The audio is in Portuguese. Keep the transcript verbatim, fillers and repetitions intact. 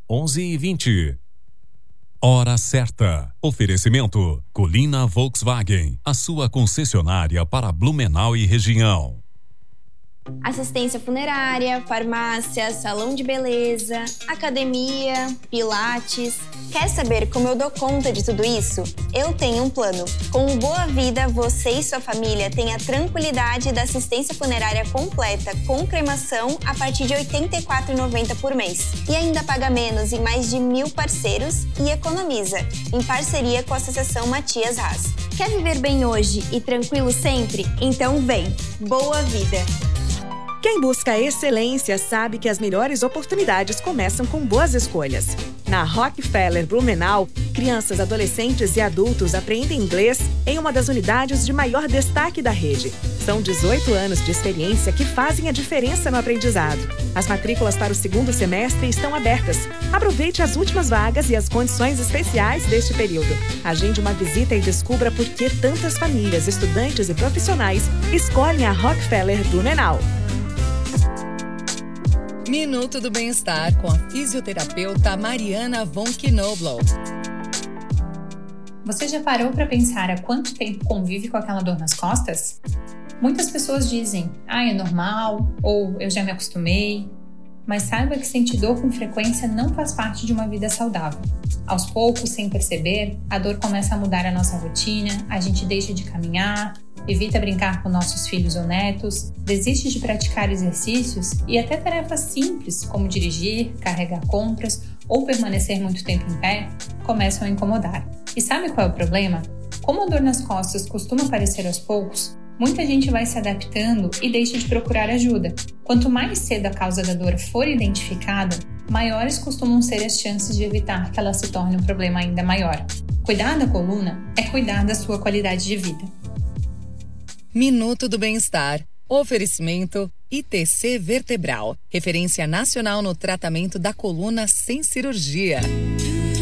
onze e vinte. Hora certa. Oferecimento: Colina Volkswagen, a sua concessionária para Blumenau e região. Assistência funerária, farmácia, salão de beleza, academia, pilates. Quer saber como eu dou conta de tudo isso? Eu tenho um plano. Com o Boa Vida, você e sua família têm a tranquilidade da assistência funerária completa com cremação a partir de oitenta e quatro reais e noventa centavos por mês. E ainda paga menos em mais de mil parceiros e economiza, em parceria com a Associação Matias Haas. Quer viver bem hoje e tranquilo sempre? Então vem! Boa Vida! Quem busca excelência sabe que as melhores oportunidades começam com boas escolhas. Na Rockefeller Blumenau, crianças, adolescentes e adultos aprendem inglês em uma das unidades de maior destaque da rede. São dezoito anos de experiência que fazem a diferença no aprendizado. As matrículas para o segundo semestre estão abertas. Aproveite as últimas vagas e as condições especiais deste período. Agende uma visita e descubra por que tantas famílias, estudantes e profissionais escolhem a Rockefeller Blumenau. Minuto do Bem-Estar com a fisioterapeuta Mariana von Knobloch. Você já parou para pensar há quanto tempo convive com aquela dor nas costas? Muitas pessoas dizem, ah, é normal, ou eu já me acostumei. Mas saiba que sentir dor com frequência não faz parte de uma vida saudável. Aos poucos, sem perceber, a dor começa a mudar a nossa rotina, a gente deixa de caminhar, evita brincar com nossos filhos ou netos, desiste de praticar exercícios e até tarefas simples, como dirigir, carregar compras ou permanecer muito tempo em pé, começam a incomodar. E sabe qual é o problema? Como a dor nas costas costuma aparecer aos poucos, muita gente vai se adaptando e deixa de procurar ajuda. Quanto mais cedo a causa da dor for identificada, maiores costumam ser as chances de evitar que ela se torne um problema ainda maior. Cuidar da coluna é cuidar da sua qualidade de vida. Minuto do Bem-Estar. Oferecimento I T C Vertebral, referência nacional no tratamento da coluna sem cirurgia.